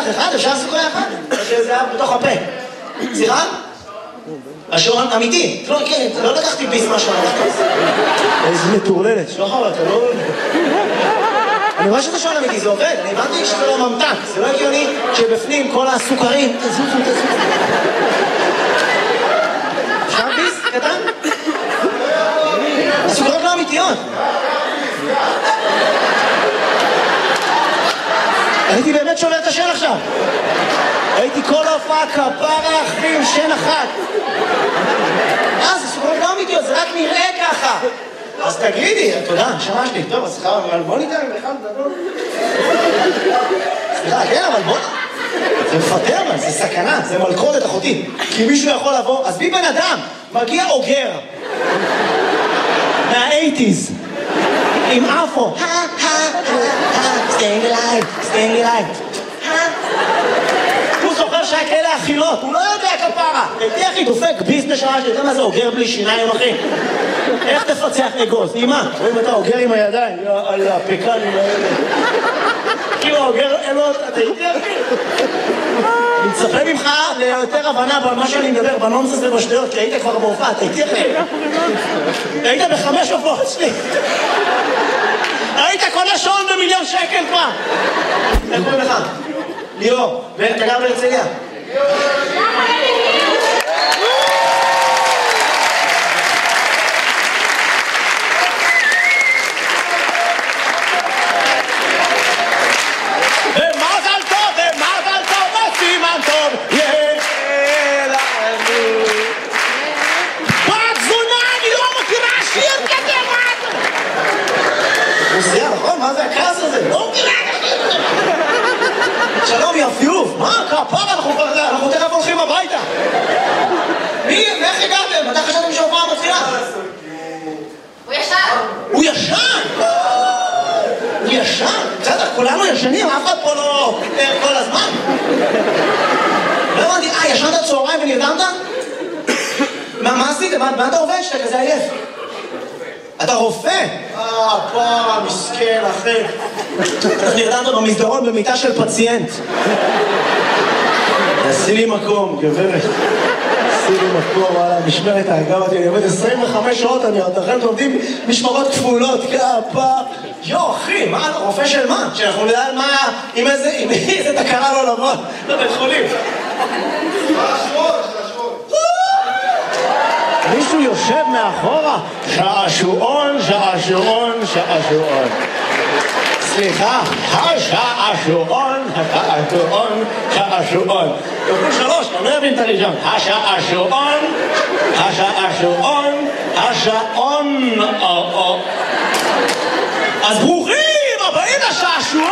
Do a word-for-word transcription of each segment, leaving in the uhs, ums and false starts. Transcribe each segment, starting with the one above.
אחד, אפשר סוכרי אחד. שזה היה בתוך הפה. סליחה? השעון אמיתי. לא לקחתי ביס מה שעון. איזה מטורללת. שלא חבל, אתה לא... אני רואה שזה שעון אמיתי, זה עובד. אני הבנתי שזה לא ממתק. זה לא הגיוני שבפנים כל הסוכרים... תזוזו, תזוזו. אפשר ביס? קטן? הסוכרות לא אמיתיות. הייתי באמת שובר את השן עכשיו. הייתי כל ההופעה כפרה אחים, שן אחת. אה, זה סוכרות לא אמיתיות, זה רק נראה ככה. אז תגידי, תודה, נשמה שלי. טוב, אז סליחה, אבל בוא ניתן לך לדבר. סליחה, כן, אבל בוא... זה מפטר, אבל זה סכנה, זה מלכודת אחותי. כי מישהו יכול לבוא, אז בי בן אדם, מגיע אוגר. מה-שמונים. עם אפו. staying alive, staying alive. הוא זוכר שהיה כאלה אכילות, הוא לא יודע כפרה. תהיה אחי, דופק ביס נשמה שלי, אתה מה זה אוגר בלי שיניים, אחי? איך תפצח אגוז? אימא, רואים אתה אוגר עם הידיים, על הפקנים האלה. כאילו אוגר, אלו, אתה איתי אחי? אני מצפה ממך ליותר הבנה במה שאני מדבר, בנונסס ובשטויות, כי היית כבר בהופעה, אתה איתי אחי? היית בחמש הופעות שלי. היית קונה שעון במיליון שקל כבר. איך קוראים לך? ליאור, ואתה גר בהרצליה? ומזל טוב, ומזל טוב, וסימן טוב, יהיה לנו. בת זונה, אני לא מכירה שיר כזה, מה זה? רוסיה, נכון? מה זה הכעס הזה? לא מכירה כזה. שלום יפיוף, מה? כפרה, אנחנו תכף הולכים הביתה. מי? ואיך הגעתם? מתי חשבתם שהופעה מתחילה? הוא ישן. הוא ישן? הוא ישן? בסדר, כולנו ישנים, אף אחד פה לא כל הזמן. לא הבנתי, אה, ישנת צהריים ונרדמת? מה עשיתם? מה אתה עובד שאתה כזה עייף? אתה רופא? אה, פרה, מסכן, אחי. נרדמת במסדרון במיטה של פציינט. עשי לי מקום, גברת. עשי לי מקום, וואלה, משמרת האגב אותי, אני עובד עשרים וחמש שעות, אני עוד אחרי עובדים משמרות כפולות, כפה. יו, אחי, מה, רופא של מה? שאנחנו נדע מה, עם איזה, עם איזה תקרה לא לבוא לבית חולים. מישהו יושב מאחורה, שעשועון, שעשועון, שעשועון. סליחה, השעשועון, השעשועון, שעשועון. כפול שלוש, אני לא אבין את הראשון. השעשועון, השעשועון, השעון. אז ברוכים הבאים לשעשועון!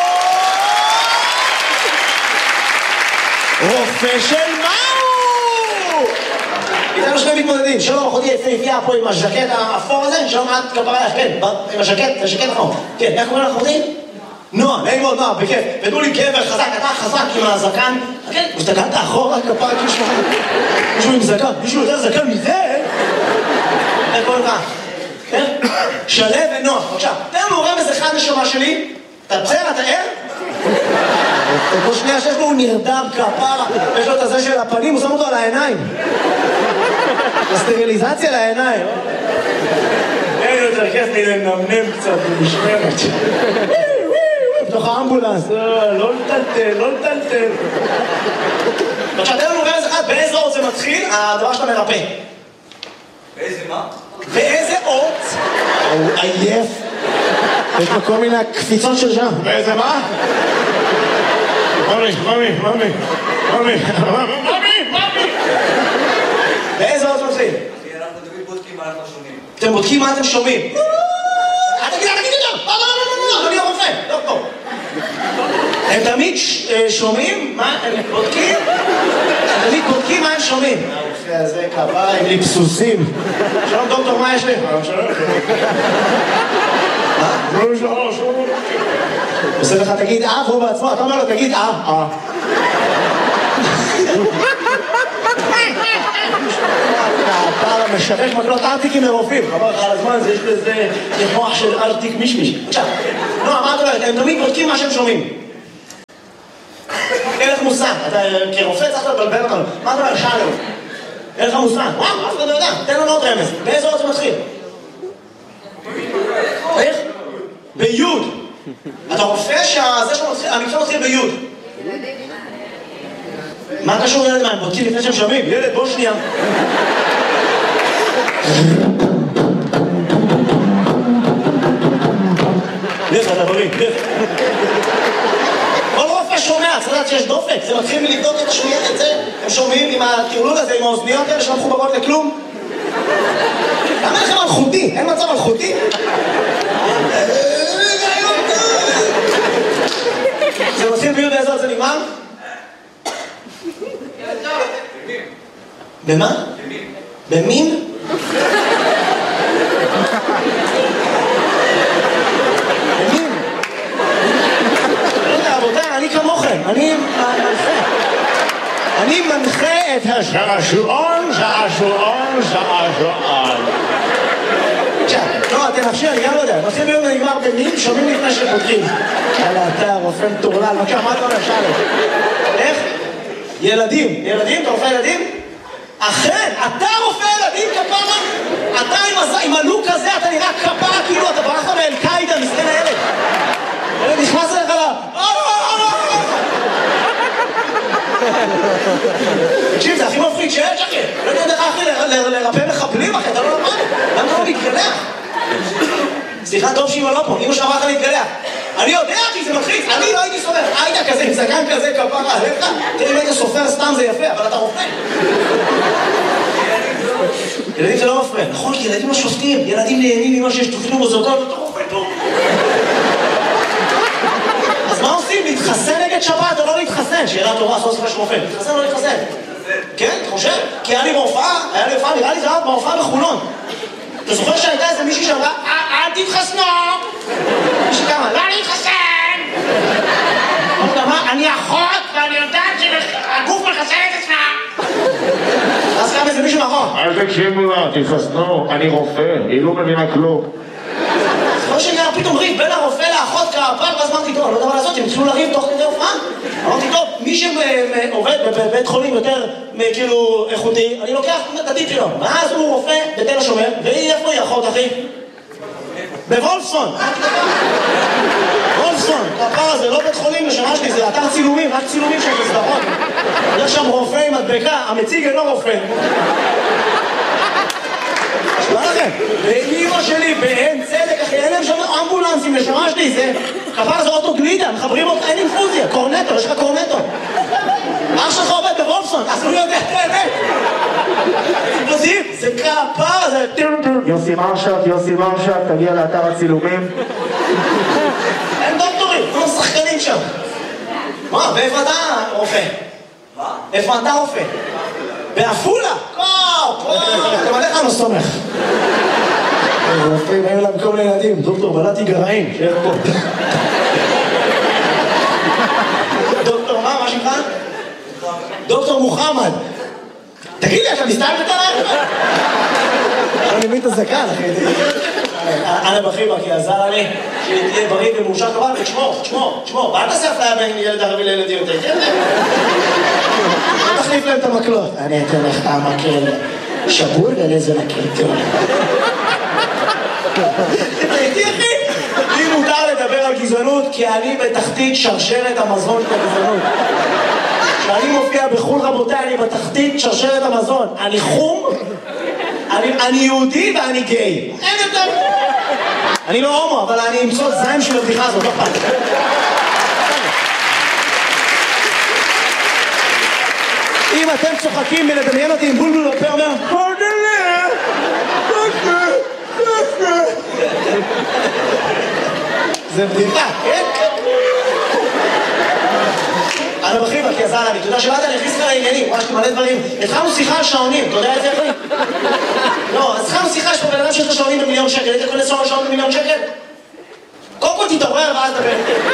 רופא של מהו? איתנו שני מתמודדים, שלום, אחותי יפהפייה פה עם הז'קט האפור הזה, שלום את כפרה לך, כן, עם הז'קט, זה ז'קט נכון. כן, איך קוראים לך אחותי? נועה, נעים מאוד נועה, בכיף. ותנו לי גבר חזק, אתה חזק עם הזקן. כן, הסתכלת אחורה, כפרה, מישהו עם זקן, מישהו יותר זקן מזה? איך קוראים לך? כן? שלב ונועה, בבקשה. תן לנו רמז אחד נשמה שלי, אתה בסדר, אתה ער? כל שנייה שיש לו הוא נרדם כפרה, יש לו את הזה של הפנים, הוא שם אותו על העיניים. הסטריליזציה לעיניים. אין יותר כיף לי לנמנם קצת במשמרת. בתוך האמבולנס, לא לטלטל, לא לטלטל. בבקשה, תן לנו רמז אחד, באיזה אות זה מתחיל, הדבר שאתה מרפא. באיזה מה? באיזה אות? הוא עייף. יש לו כל מיני קפיצות של שם. באיזה מה? ממי, ממי, ממי, ממי, ממי, ממי. באיזה אות מתחיל? אנחנו תמיד בודקים מה אנחנו שומעים. אתם בודקים מה אתם שומעים? אל תגיד, אל תגיד יותר! לא, לא, לא, לא, לא, אדוני הרופא, לא פה. הם תמיד שומעים מה הם בודקים? הם תמיד בודקים מה הם שומעים. הרופא הזה קבע עם ליפסוסים. שלום דוקטור, מה יש לי? שלום, שלום. שלום, שלום. עושה לך, תגיד אה, והוא בעצמו, אתה אומר לו, תגיד אה, אה. אתה משבש מקלות ארטיקים לרופאים, חבר לך על הזמן, יש לזה מוח של ארטיק מישמיש. עכשיו, נועה, מה את אומרת? הם תמיד בודקים מה שהם שומעים. מושג, אתה כרופא צריך לבלבל אותנו. מה אתה אומר, שאלו? אין לך מושג, וואו, אף אחד לא יודע, תן לנו עוד רמז. באיזה אות זה מתחיל? איך? ביוד. אתה רופא שהמקצוע מתחיל ביוד. מה קשור ילד? מה, הם בודקים לפני שהם שומעים? ילד, בוא שנייה. לך, אתה בריא, לך. כל רופא שומע, צריך לדעת שיש דופק, זה מתחיל מלבדוק את השמיעה, את זה. הם שומעים עם הטירלול הזה, עם האוזניות האלה שלא מחוברות לכלום. למה לכם מלכותי? אין מצב מלכותי? זה מתחיל ביוד באיזה עוד זה נגמר? במה? במין? במין? רבותיי, אני כמוכם, אני מנחה. אני מנחה את השעשועון, שעשועון, שעשועון. לא, אתם נפשי, אני גם לא יודע. נושאים ביום נגמר במין, שומעים לפני שפותחים. יאללה, אתה רופא מטורלל, בבקשה, מה אתה אומר, שאלה? איך? ילדים. ילדים? אתה רופא ילדים? אכן, אתה רופא ילדים כפרה? אתה עם הלוק הזה, אתה נראה כפרה כאילו אתה ברחת מאל-קאידה, מסכן הילד. ילד נכנס אליך לה... תקשיב, זה הכי מפחיד שיש, אחי. לא יודע איך אחי לרפא מחבלים, אחי, אתה לא למד. למה אתה לא מתגלח? סליחה, טוב שאמא לא פה, אמא שאמרה לך להתגלח. אני יודע, אחי, זה מלחיץ. אני לא הייתי סופר. היית כזה, עם זקן כזה, כפרה עליך. תראה, אם היית סופר סתם זה יפה, אבל אתה רופא. ילדים זה לא מפריע. נכון, כי ילדים לא שופטים. ילדים נהנים ממה שיש תוכנו מוזרקות, ואתה רופא טוב. אז מה עושים? להתחסן נגד שבת או לא להתחסן? שאלה טובה, עשו סופר שרופא. להתחסן או לא להתחסן? כן, אתה חושב? כי היה לי בהופעה, היה לי בהופעה, נראה לי זה היה בהופעה בחולון. אתה זוכר שהייתה איזה מישהי שאמרה, אל תתחסנו! מישהי כמה, לא להתחסן! עוד אמרה, אני אחות ואני יודעת שהגוף מחסן את עצמה! אז קם איזה מישהו מאחור. אל תקשיבו לה, תתחסנו, אני רופא, היא לא מבינה כלום. זוכר שנראה פתאום ריב בין הרופא לאחות כפר, ואז אמרתי, טוב, לא יודע מה לעשות, הם התחילו לריב תוך כדי הופעה. אמרתי, טוב, מי שעובד בבית חולים יותר כאילו איכותי, אני לוקח את הטיפ שלו. ואז הוא רופא בתל השומר, והיא איפה היא אחות, אחי? בוולפסון. וולפסון, כפר הזה, לא בית חולים לשנה שלי, זה אתר צילומים, רק צילומים של סדרות. יש שם רופא עם מדבקה, המציג אינו רופא. שמה לכם? ואימא שלי באין צדק, אחי, אין להם שם אמבולנסים לשמה שלי, זה כפר זה אוטו גלידה, מחברים אותך, אין אינפוזיה, קורנטו, יש לך קורנטו. אח שלך עובד בוולפסון, אז הוא יודע את האמת. זה כפר, זה... יוסי מרשת, יוסי מרשת, תגיע לאתר הצילומים. אין דוקטורים, לא שחקנים שם. מה, ואיפה אתה רופא? מה? איפה אתה רופא? באפולה? וואו, וואו, אתה מלך לא סומך. רופאים היו להם כל מיני ילדים, דוקטור בלעתי גרעין, שיהיה פה. דוקטור מה, מה שלך? דוקטור מוחמד. תגיד לי, אתה מסתיים בתנ"ך? אני מבין את הזקן, אחי. אנה בחיבה, כי עזר לי שתהיה בריא ומאושר כבל, ותשמור, תשמור, תשמור. ואל תעשה אפליה בין ילד ערבי לילד יהודי. לא תחליף להם את המקלות. אני אתן לך את המקל שבור ולאיזה מקל טוב. תראיתי, אחי? לי מותר לדבר על גזענות, כי אני בתחתית שרשרת המזון של הגזענות. כשאני מופיע בחול רבותיי, אני בתחתית שרשרת המזון. אני חום, אני, אני יהודי ואני גיי. אין יותר. אני לא הומו, אבל אני אמצוא זיים של הבדיחה הזאת, לא פעם. אם אתם צוחקים מלדמיין אותי עם בולבול בפה אומר פרדלה, פרדלה, פרדלה. זה בדיחה, כן? אני בחיבה, כי עזר לי, אתה יודע שבאת להכניס לך לעניינים, ממש מלא דברים. התחלנו שיחה על שעונים, אתה יודע את זה אחי? לא, אז התחלנו שיחה, יש פה בן אדם שיש לו שעונים במיליון שקל, היית קונה שעון במיליון שקל? קודם כל תתעורר ואז דבר.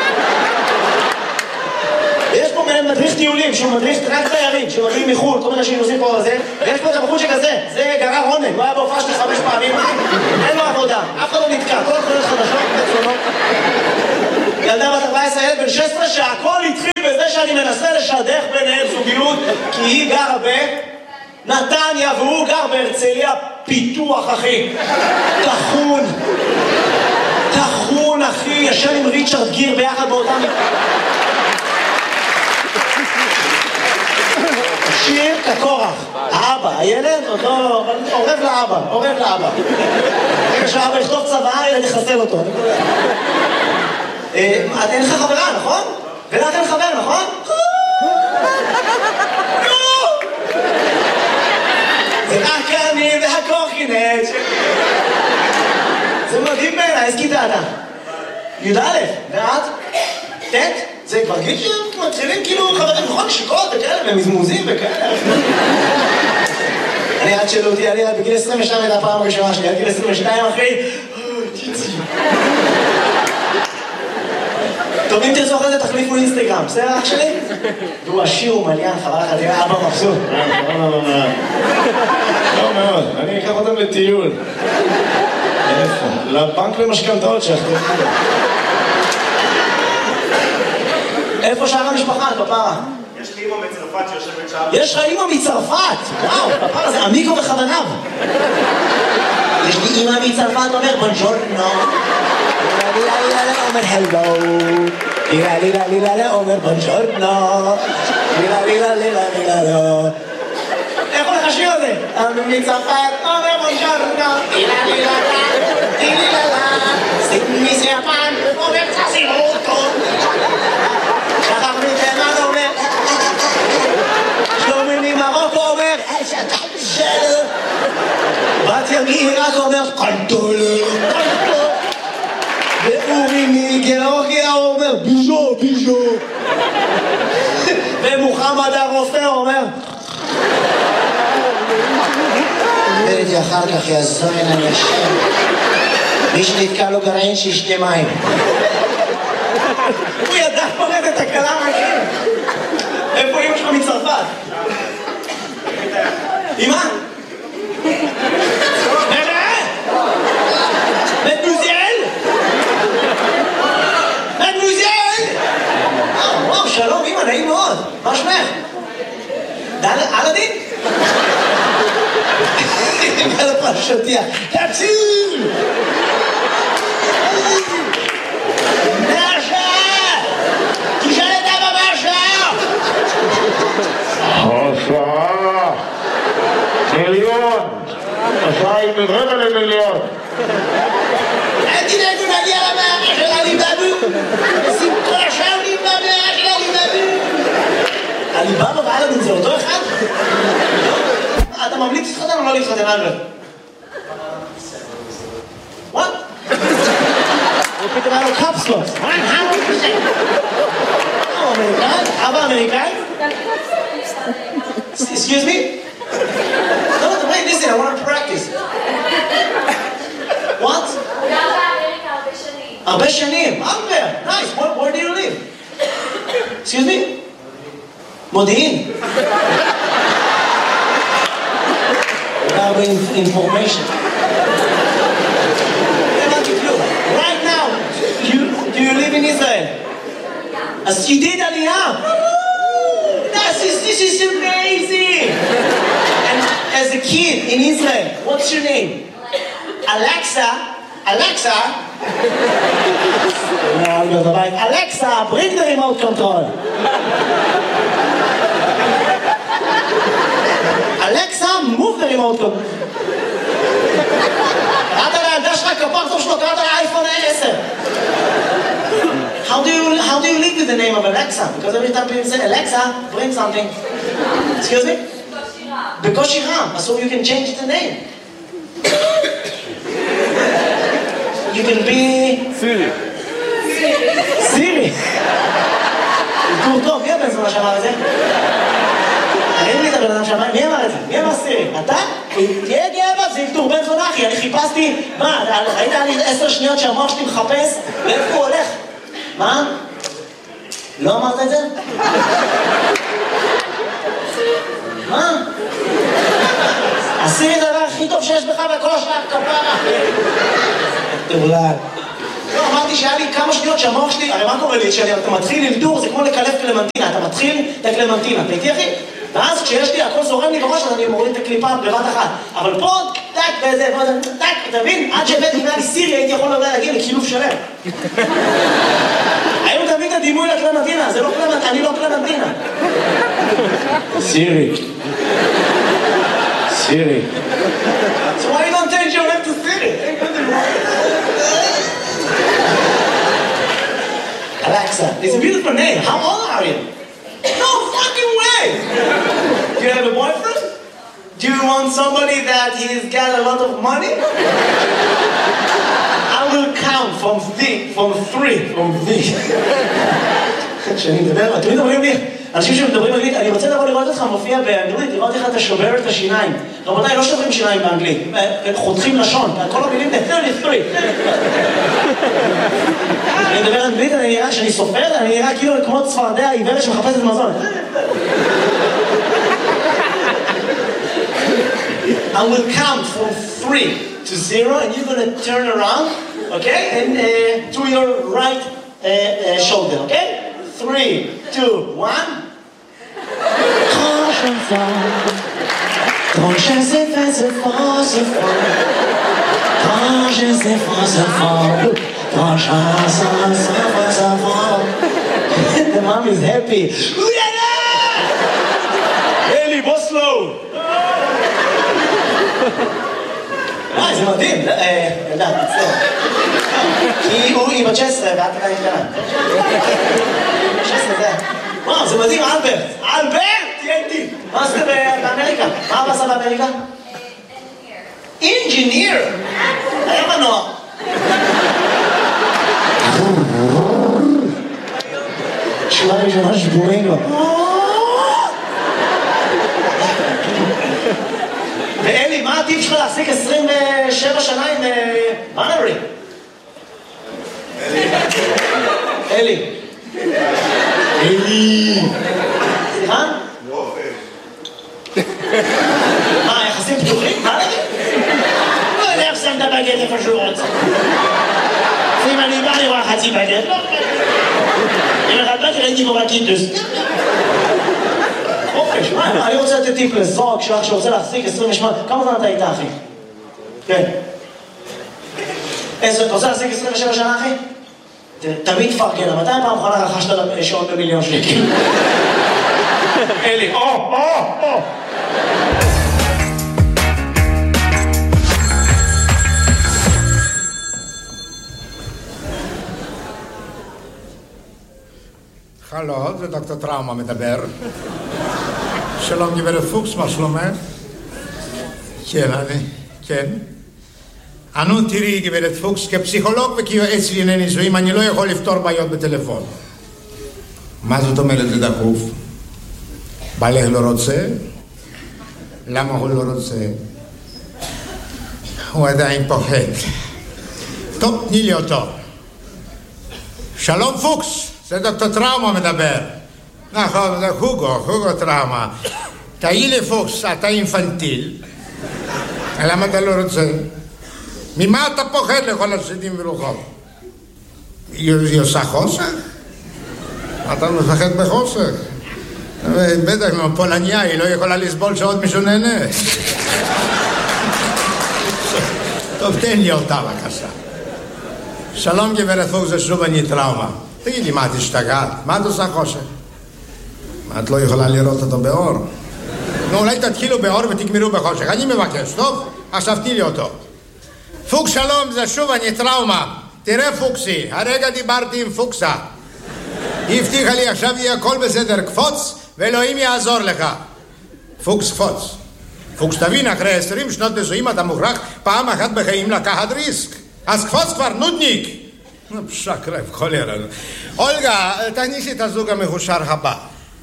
ויש פה מדריך טיולים, שהוא מדריך רק תיירים, שמגיעים מחו"ל, כל מיני אנשים נוסעים פה על זה, ויש פה את הבחור שכזה, זה גרר עונג, הוא היה בהופעה שלי חמש פעמים, אין לו עבודה, אף אחד לא נתקע, כל החולת חדשות, תצלונות. ילדה בת ארבע עשרה, ילד בן שש עשרה, שהכל התחיל בזה שאני מנסה לשדך ביניהם זוגיות, כי היא גרה בנתניה והוא גר בהרצליה פיתוח, אחי. תחון. תחון, אחי. ישן עם ריצ'רד גיר ביחד באותם... שיר כקורח. האבא, הילד עוד לא... עורב לאבא, עורב לאבא. רגע שהאבא יכתוב צבא, ילד יחסל אותו. אין לך חברה, נכון? ולך אין חבר, נכון? זה רק אני והקורקינט. זה מדהים בעיניי, איזה כיתה אתה? י"א, ואת? ט'? זה כבר גיל שמתחילים כאילו חברים נכון שיקות וכאלה ומזמוזים וכאלה. אני עד שאלו אותי, אני בגיל עשרים ושתיים הייתה הפעם הראשונה שלי, עד גיל עשרים ושתיים אחי. טוב, אם תרצו אחרי זה תחליפו אינסטגרם, בסדר אח שלי? והוא עשיר ומליין, חבל לך, תראה אבא מבסוט. לא מאוד, אני אקח אותם לטיול. איפה? לבנק למשכנתאות שלך. איפה שאר המשפחה, פפרה? יש לי אימא מצרפת שיושבת שם. יש לך אימא מצרפת? וואו, פפרה זה עמיקו וכוונב. יש לי אימא מצרפת, אומר בונג'ורנו. לילה לילה אומר הלו. לילה לילה לילה אומר בונג'ורנו. לילה לילה לילה לילה לא. איך הולך השיר הזה? אני מצרפת אומר בונג'ורנו. לילה לילה לילה לילה. סיגמי סיאפן אומר צסימוטו. שכח מתימן אומר שלומי ממרוקו אומר שטל בת ימי רק אומר קנטול קנטול ואורי מגיאורגיה אומר ביז'ו ביז'ו ומוחמד הרופא אומר וראיתי אחר כך יזוין אני אשם מי שנתקע לו גרעין שישתה מים הוא ידע פורד את הקלה מהכם. איפה אמא שלך מצרפת? אמא? באמת? מדמוזיאל? מדמוזיאל? וואו, שלום אמא, נעים מאוד. מה שמך? אלאדין? גל הפרשתייה. תציל! השעה מיליון, השעה היא מרבע למיליון. אל תדאגו נגיע למערה של עליבאבו, נשים כל השעונים במערה של עליבאבו. עליבאבו ואלאדין זה אותו אחד? אתה ממליץ להתחתן או לא להתחתן אלברט? וואט? הוא פתאום היה לו קפסלוס. הוא אמריקאי? אבא אמריקאי? Excuse me? No, wait, listen, I want to practice. What? הרבה שנים. הרבה. Nice. Where, where do you live? Excuse me? מודיעין. הרבה information. Right now, you, do you live in Israel? אז ידיד עלייה. This is, this is amazing! And as a kid in Israel, what's your name? Alexa. Alexa. Alexa, bring the remote control. Alexa, move the remote control. קראת לילדה שלך כפר טוב שלו, קראת לאייפון עשר. How do you how do you live with the name of Alexa? Because every time people say Alexa, bring something. Excuse me? בקושי רם. So you can change the name. You can be Siri. Siri. טור טוב, מי הבן זונה שאמר את זה? אין לי את הבן אדם שאמר, מי אמר את זה? מי אמר סירי? אתה? תהיה גאה בזה, טור בן זונה אחי, אני חיפשתי, מה, ראית לי עשר שניות שהמוח שלי מחפש? ואיפה הוא הולך? מה? לא אמרת את זה? מה? הסירי זה הדבר הכי טוב שיש בך בכל השאר כפרה. תאולד. לא, אמרתי אמרתי שהיה לי כמה שניות שהמוח שלי, הרי מה קורה לי? כשאתה מתחיל ללדור, זה כמו לקלף קלמנטינה, אתה מתחיל את הקלמנטינה, אתה איתי אחי? ואז כשיש לי הכל זורם לי בראש, אז אני מוריד את הקליפה בבת אחת. אבל פה, טק, וזה, טק, אתה מבין? עד שהבאתי אם היה לי סירי, הייתי יכול להגיע לקילוף שלם. היום תביא את הדימוי לקלמנטינה, זה לא קלמנטינה, אני לא קלמנטינה. סירי. סירי. So why you don't change your name to Siri? Alexa, it's a beautiful name. How old are you? No fucking way! Do you have a boyfriend? Do you want somebody that he's got a lot of money? I will count from three, from three, from three. שאני מדבר, תמיד אומרים לי, אנשים שמדברים אנגלית, אני רוצה לבוא לראות אותך מופיע באנגלית, לראות איך אתה שובר את השיניים. רבותיי, לא שוברים שיניים באנגלית, חותכים לשון, כל המילים ב-שלושים ושלוש. אני מדבר אנגלית, אני נראה, שאני סופר, אני נראה כאילו כמו צפרדע עיוורת שמחפשת מזון. I will count from three to zero, and you're going to turn around, okay? And uh, to your right uh, uh, shoulder, okay? Three, two, one. Quand je vois, quand je sais faire ce fort, ce fort. Quand je sais faire ce fort, quand je sais faire ce fort. The mom is happy. Eli, בוא slow. וואי, זה מדהים. יודעת, תצטער. כי הוא עם ה-תשע עשרה ואת עדיין קטנה. תשע עשרה זה. וואו, זה מדהים, אלברט. אלברט! תהיה איתי. מה עשית באמריקה? מה עשה באמריקה? אינג'יניר. היה מנוע. שורה ראשונה שבורים לו. ואלי, מה הטיפ שלך להחזיק עשרים ושבע שנה עם בנרי? אלי. אלי. סליחה? לא, מה, יחסים פתוחים? מה נגיד? לא יודע איך שם את הבגט איפה שהוא רוצה. אם אני בא לראה חצי בגט, לא בגט. אם אחד בגט ראיתי בו בקיטוס. אוקיי, שמע, אני רוצה לתת טיפ לזוג שלך שרוצה להחזיק עשרים ושמונה, כמה זמן אתה איתה, אחי? כן. אתה רוצה להחזיק עשרים ושבע שנה, אחי? תמיד תפרגן, מתי פעם אחרונה רכשת שעון במיליון שקל? אלי, או, או, או! הלו, זה דוקטור טראומה מדבר. שלום גברת פוקס, מה שלומך? כן, אני, כן. אנו תראי גברת פוקס, כפסיכולוג וכיועץ לענייני נישואים, אני לא יכול לפתור בעיות בטלפון. מה זאת אומרת זה דחוף? בעלך לא רוצה? למה הוא לא רוצה? הוא עדיין פוחד. טוב, תני לי אותו. שלום פוקס, זה דוקטור טראומה מדבר. נכון, זה הוגו, הוגו טראומה. תהי לי פוקס, אתה אינפנטיל. למה אתה לא רוצה? ממה אתה פוחד לכל השדים ולוחות? היא עושה חוסך? אתה מפחד בחוסך? בטח, פולניה, היא לא יכולה לסבול שעוד מישהו נהנה. טוב, תן לי אותה בבקשה. שלום גברת פוקס, זה שוב אני טראומה. תגיד לי, מה את השתגעת? מה את עושה חושך? מה את לא יכולה לראות אותו באור? נו, אולי תתחילו באור ותגמרו בחושך. אני מבקש, טוב? עכשיו תני לי אותו. פוקס שלום, זה שוב אני טראומה. תראה פוקסי, הרגע דיברתי עם פוקסה. היא הבטיחה לי עכשיו יהיה הכל בסדר, קפוץ ואלוהים יעזור לך. פוקס קפוץ. פוקס תבין, אחרי עשרים שנות נישואים אתה מוכרח פעם אחת בחיים לקחת ריסק. אז קפוץ כבר, נודניק. שקרב, חולרה. אולגה, תכניסי את הזוג המחושר הבא.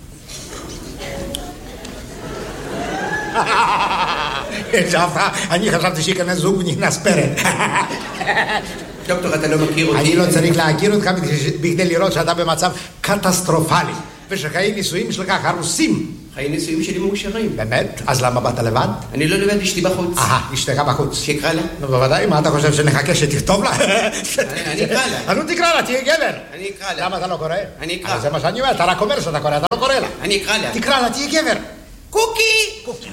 אני חשבתי שיכנס זוג ונכנס פרק. דוקטור, אתה לא מכיר אותי? אני לא צריך להכיר אותך בכדי לראות שאתה במצב קטסטרופלי ושחיי נישואים שלך הרוסים. חיי נישואים שלי מאושרים. באמת? אז למה באת לבד? אני לא לבד, אשתי בחוץ. אהה, אשתך בחוץ. שיקרא לה? נו, בוודאי, מה אתה חושב שנחכה שתכתוב לה? אני אקרא לה. אז נו תקרא לה, תהיה גבר. אני אקרא לה. למה אתה לא קורא? אני אקרא. אז זה מה שאני אומר, אתה רק אומר שאתה קורא, אתה לא קורא לה. אני אקרא לה. תקרא לה, תהיה גבר. קוקי! קוקי.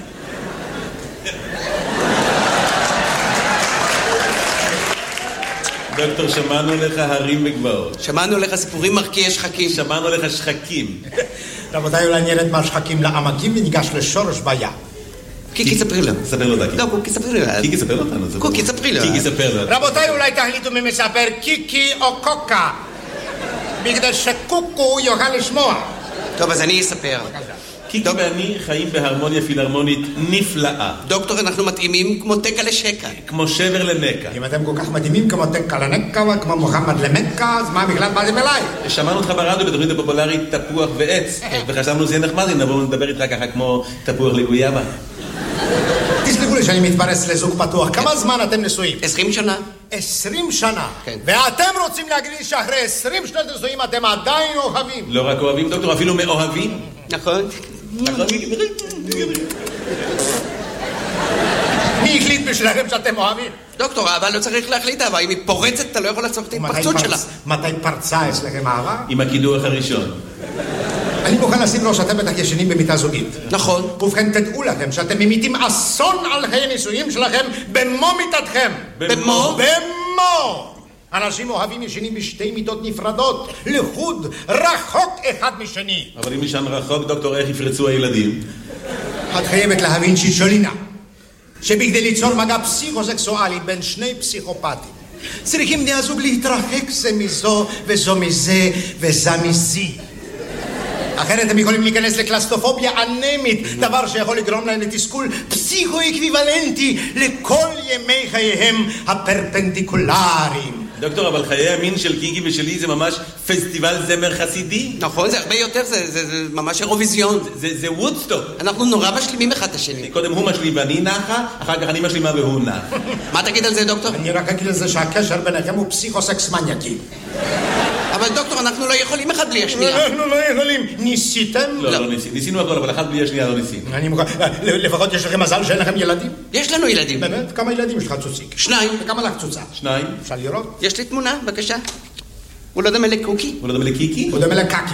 דוקטור, שמענו לך הרים וגבעות. שמענו לך סיפורים מרקיעי שחקים. שמענו לך שחקים. רבותיי, אולי נרד מהשחקים לעמקים וניגש לשורש בעיה. קיקי, ספרי לו. ספר לו דקי. לא, קוקי, ספרי לו. קיקי, ספר לו אותנו. קוקי, ספרי לו. קיקי, ספר לו. רבותיי, אולי תחליטו מי מספר קיקי או קוקה, בגלל שקוקו יוכל לשמוע. טוב, אז אני אספר. קיקי ואני חיים בהרמוניה פילהרמונית נפלאה. דוקטור, אנחנו מתאימים כמו תקה לשקה. כמו שבר לנקה. אם אתם כל כך מדהימים כמו תקה לנקה וכמו מוחמד למקה, אז מה בכלל באתם אליי? שמענו אותך ברדיו בתוכנית הפופולרית תפוח ועץ, וחשבנו שזה יהיה נחמד אם נבוא לדבר איתך ככה כמו תפוח לגויאבה. תסלחו לי שאני מתפרס לזוג פתוח. כמה זמן אתם נשואים? עשרים שנה. עשרים שנה. כן. ואתם רוצים להגיד לי שאחרי עשרים שנות נשואים אתם עדיין אוהבים? לא רק אוהבים, דוקטור, אפילו מאוהבים. נכון. נכון. מי החליט בשבילכם שאתם אוהבים? דוקטור, אבל לא צריך להחליט אהבה. אם היא פורצת, אתה לא יכול לעצור את ההתפרצות שלה. מתי פרצה אצלכם אהבה? עם הקידוח הראשון. אני מוכן לשים לו שאתם בטח ישנים במיטה זוגית. נכון. ובכן, תדעו לכם שאתם ממיתים אסון על חיי נישואים שלכם במו מיטתכם. במו? במו! אנשים אוהבים ישנים בשתי מיטות נפרדות, לחוד, רחוק אחד משני. אבל אם ישן רחוק, דוקטור, איך יפרצו הילדים? את חייבת להבין שישולינה, שבכדי ליצור מגע פסיכוסקסואלי בין שני פסיכופטים, צריכים בני הזוג להתרחק זה מזו וזו מזה וזה מזי. אחרת הם יכולים להיכנס לקלסטופוביה אנמית, דבר שיכול לגרום להם לתסכול פסיכו-אקוויוולנטי לכל ימי חייהם הפרפנדיקולריים. דוקטור, אבל חיי המין של קיקי ושלי זה ממש פסטיבל זמר חסידי. נכון, זה הרבה יותר, זה, זה, זה ממש אירוויזיון. זה, זה וודסטוק. אנחנו נורא משלימים אחד את השני. קודם הוא משלים ואני נחה, אחר כך אני משלימה והוא נח. מה תגיד על זה, דוקטור? אני רק אגיד לזה שהקשר ביניכם הוא פסיכוסקס מניאקי. אבל דוקטור, אנחנו לא יכולים אחד בלי השנייה. אנחנו לא יכולים. ניסיתם? לא, לא ניסינו. ניסינו הכל, אבל אחד בלי השנייה לא ניסינו. אני מוכן, לפחות יש לכם מזל שאין לכם ילדים? יש לנו ילדים. באמת? כמה ילדים יש לך צוציק? שניים. וכמה לך צוצה? שניים. אפשר לראות? יש לי תמונה, בבקשה. הוא לא דומה לקוקי? הוא לא דומה לקיקי? הוא דומה לקקי.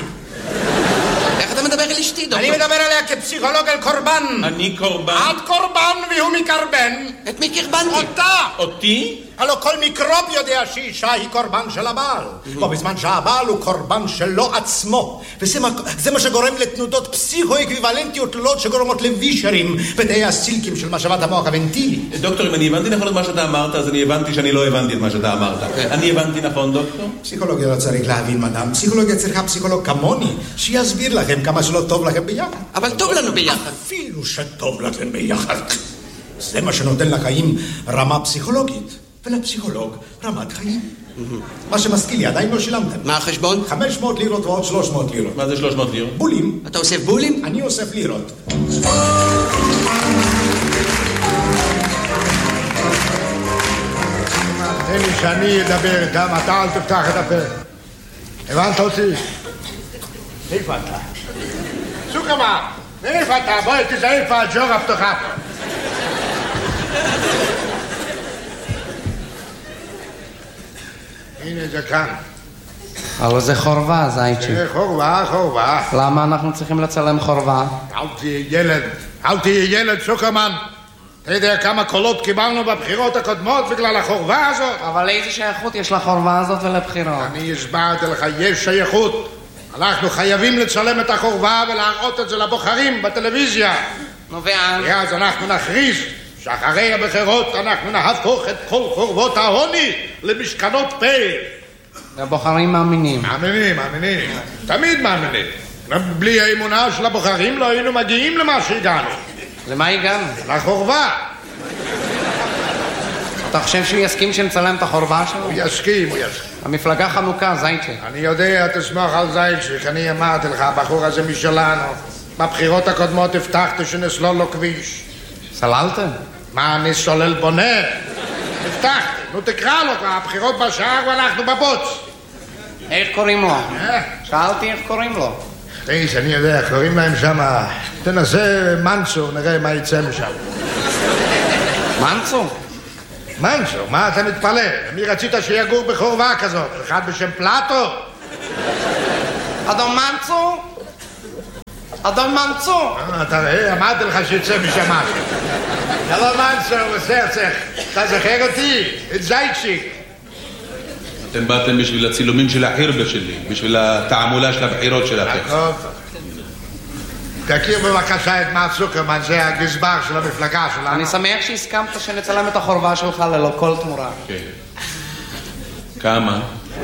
איך אתה מדבר על אשתי, דוקטור? אני מדבר עליה כפסיכולוג על קורבן. אני קורבן. את קורבן והוא מקרבן. את מי קרבנתי? אותה! אותי? הלוא כל מיקרוב יודע שאישה היא קורבן של הבעל. בו בזמן שהבעל הוא קורבן שלו עצמו. וזה מה, זה מה שגורם לתנודות פסיכו-אקוויוולנטיות תלולות שגורמות לווישרים בתאי הסילקים של משאבת המוח הוונטילי. דוקטור, אם אני הבנתי נכון את מה שאתה אמרת, אז אני הבנתי שאני לא הבנתי את מה שאתה אמרת. אני הבנתי נכון, דוקטור? פסיכולוגיה לא צריך להבין מדע. פסיכולוגיה צריכה פסיכולוג כמוני, שיסביר לכם כמה שלא טוב לכם ביחד. אבל טוב לנו ביחד. אפילו שטוב לכם ביחד. זה מה שנותן לחיים רמה פסיכולוגית. ולפסיכולוג רמת חיים. מה שמזכיר לי, עדיין לא שילמתם. מה החשבון? חמש מאות לירות ועוד שלוש מאות לירות. מה זה שלוש מאות לירות? בולים. אתה אוסף בולים? אני אוסף לירות. תן לי שאני אדבר איתם, אתה אל תפתח את הפה. הבנת אותי? איפה אתה? סוכמה, איפה אתה? בואי תזהה איפה הג'ורה פתוחה פה. הנה זה כאן. אבל זה חורבה, זייצ'י. חורבה, חורבה. למה אנחנו צריכים לצלם חורבה? אל תהיה ילד, אל תהיה ילד, סוכרמן. אתה יודע כמה קולות קיבלנו בבחירות הקודמות בגלל החורבה הזאת? אבל איזה שייכות יש לחורבה הזאת ולבחירות? אני הסברתי לך, יש שייכות. אנחנו חייבים לצלם את החורבה ולהראות את זה לבוחרים בטלוויזיה. נו ואז? אז אנחנו נכריז שאחרי הבחירות אנחנו נהפוך את כל חורבות העוני למשכנות פה. הבוחרים מאמינים. מאמינים, מאמינים. תמיד מאמינים. בלי האמונה של הבוחרים לא היינו מגיעים למה שהגענו. למה הגענו? לחורבה. אתה חושב שהוא יסכים שנצלם את החורבה שלו? הוא יסכים, הוא יסכים. המפלגה חנוכה, זייצ'י. אני יודע, תסמוך על זייצ'י, אני אמרתי לך, הבחור הזה משלנו. בבחירות הקודמות הבטחתי שנסלול לו כביש. סללתם? מה, אני סולל בונה? הבטחתי. נו תקרא לו, הבחירות בשער ואנחנו בבוץ. איך קוראים לו? שאלתי איך קוראים לו. איש, אני יודע, קוראים להם שם, תנסה מנצור, נראה מה יצא משם. מנצור? מנצור, מה אתה מתפלא? מי רצית שיגור בחורבה כזאת? אחד בשם פלטו? אדון מנצור? אדון מנצור? אתה רואה, אמרתי לך שיצא משם משהו. הלו מנצור, בסרצח, אתה זוכר אותי? את זייצ'יק. אתם באתם בשביל הצילומים של החירבה שלי, בשביל התעמולה של הבחירות שלכם. תכיר בבקשה את מר צוקרמן, זה הגזבר של המפלגה שלנו. אני שמח שהסכמת שנצלם את החורבה שלך ללא כל תמורה. כן. כמה?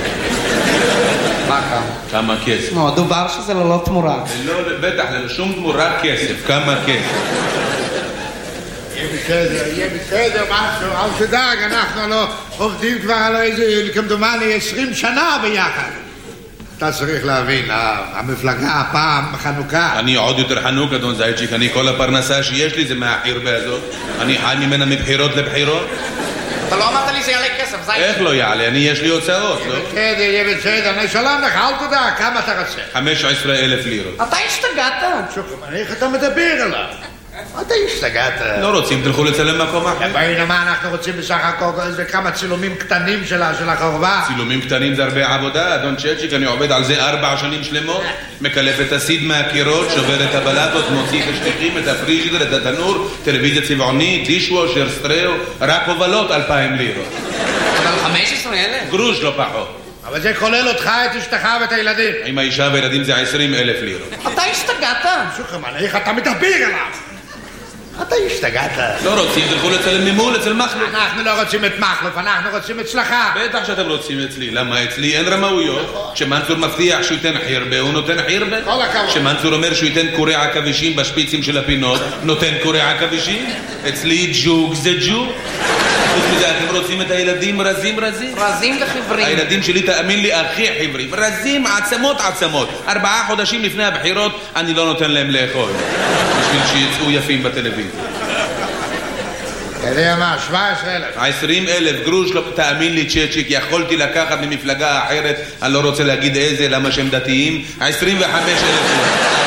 מה כמה? כמה כסף? נו, דובר שזה ללא תמורה. לא, בטח, ללא שום תמורה כסף. כמה כסף? יהיה בסדר, יהיה בסדר, משהו, אל תדאג, אנחנו לא עובדים כבר על איזה, כמדומני, עשרים שנה ביחד. אתה צריך להבין, המפלגה הפעם חנוכה. אני עוד יותר חנוק, אדון זייצ'יק, אני כל הפרנסה שיש לי זה מהחירבה הזאת. אני חי ממנה מבחירות לבחירות. אתה לא אמרת לי זה יעלה כסף, זייצ'יק. איך לא יעלה? אני יש לי הוצאות, לא? יהיה בסדר, יהיה בסדר, אני שלום לך, אל תדאג, כמה אתה רוצה? חמש עשרה אלף לירות. אתה השתגעת? שוקרמן, איך אתה מדבר עליו? אתה השתגעת. לא רוצים, תלכו לצלם מקום אחר. בעינה מה אנחנו רוצים בסך הכל, זה כמה צילומים קטנים של החורבה. צילומים קטנים זה הרבה עבודה, אדון צ'צ'יק, אני עובד על זה ארבע שנים שלמות, מקלף את הסיד מהקירות, שובר את הבלטות, מוציא את השטיחים, את הפריג'ידר, את התנור, טלוויזיה צבעונית, דישוושר, סטריאו, רק הובלות אלפיים לירות. אבל חמש עשרה אלף? גרוש לא פחות. אבל זה כולל אותך, את אשתך ואת הילדים. עם האישה והילדים זה עשרים אלף לירות. אתה השתגעת? שוקרמן, איך אתה מדבר עליו? אתה השתגעת. לא רוצים, תלכו לצלם ממול, אצל מחלוף. אנחנו לא רוצים את מחלוף, אנחנו רוצים אצלך. בטח שאתם רוצים אצלי. למה אצלי אין רמאויות? כשמנצור מבטיח שהוא ייתן חירבה, הוא נותן חירבה. כל הכבוד. כשמנצור אומר שהוא ייתן קורי עכבישים בשפיצים של הפינות, נותן קורי עכבישים. אצלי ג'וג זה ג'וג. חוץ מזה, אתם רוצים את הילדים רזים רזים? רזים וחברים. הילדים שלי, תאמין לי, הכי חיברים. רזים, עצמות עצמות. ארבעה חודשים לפני הבחירות, אני לא נותן להם לאכול. בשביל שיצאו יפים בטלוויזיה. אתה יודע מה, שבע עשרה אלף. עשרים אלף גרוש, לא, תאמין לי צ'צ'יק, יכולתי לקחת ממפלגה אחרת, אני לא רוצה להגיד איזה, למה שהם דתיים, עשרים וחמש אלף.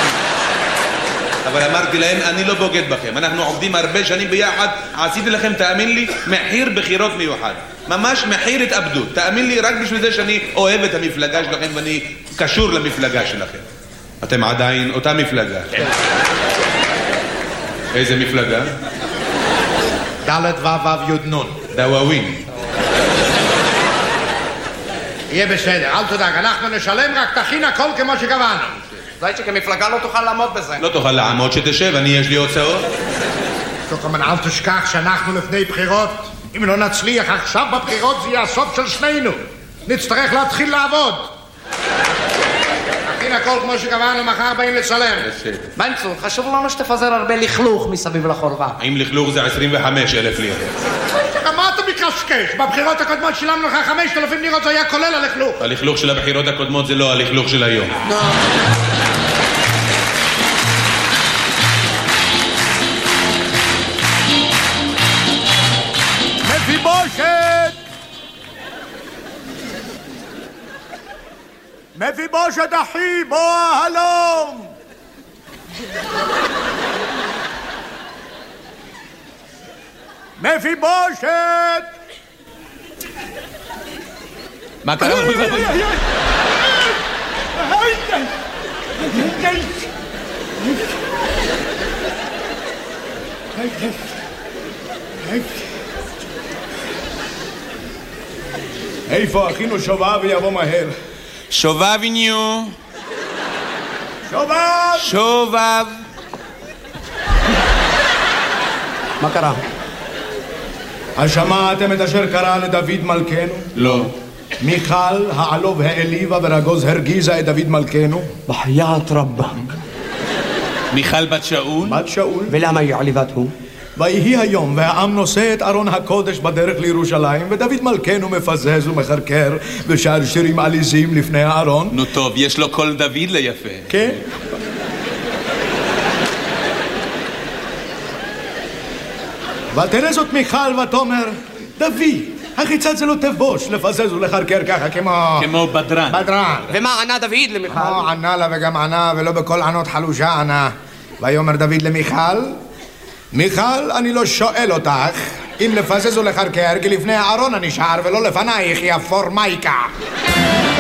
אבל אמרתי להם, אני לא בוגד בכם, אנחנו עובדים הרבה שנים ביחד, עשיתי לכם, תאמין לי, מחיר בחירות מיוחד. ממש מחיר התאבדות. תאמין לי, רק בשביל זה שאני אוהב את המפלגה שלכם ואני קשור למפלגה שלכם. אתם עדיין אותה מפלגה. איזה מפלגה? דלת וו יודנון. דוואווין. יהיה בסדר, אל תדאג, אנחנו נשלם, רק תכין הכל כמו שקבענו. זייצ'יק, המפלגה לא תוכל לעמוד בזה. לא תוכל לעמוד, שתשב, אני יש לי הוצאות. שוקרמן, אל תשכח שאנחנו לפני בחירות. אם לא נצליח עכשיו בבחירות זה יהיה הסוף של שנינו. נצטרך להתחיל לעבוד. תכין הכל כמו שקבענו, מחר באים לצלם. מנצור, חשוב לנו שתפזר הרבה לכלוך מסביב לחורבה. אם לכלוך זה עשרים וחמש אלף לירות. מה אתה מקשקש? בבחירות הקודמות שילמנו לך חמשת אלפים לירות, זה היה כולל הלכלוך. הלכלוך של הבחירות הקודמות זה לא הלכלוך של היום. מפיבושת! מפיבושת אחי, בוא הלום! מפיבושת! מה קרה? איפה אחינו שובב ויבוא מהר? שובב ניו. שובב! שובב. מה קרה? השמעתם את אשר קרה לדוד מלכנו? לא. מיכל העלוב העליבה ורגוז הרגיזה את דוד מלכנו? בחיית רבה. מיכל בת שאול? בת שאול. ולמה היא עליבתו? ויהי היום והעם נושא את ארון הקודש בדרך לירושלים ודוד מלכנו מפזז ומחרקר ושר שירים עליזים לפני הארון. נו טוב, יש לו קול דוד ליפה. כן. ותראה זאת מיכל ותאמר, דוד, החיצת זה לא תבוש, לפזז ולחרקר ככה כמו... כמו בדרן. בדרן. ומה ענה דוד למיכל? לא ענה לה וגם ענה, ולא בכל ענות חלושה ענה. ויאמר דוד למיכל, מיכל, אני לא שואל אותך אם לפזז ולחרקר, כי לפני אהרון אני שר ולא לפנייך, יא פורמייקה.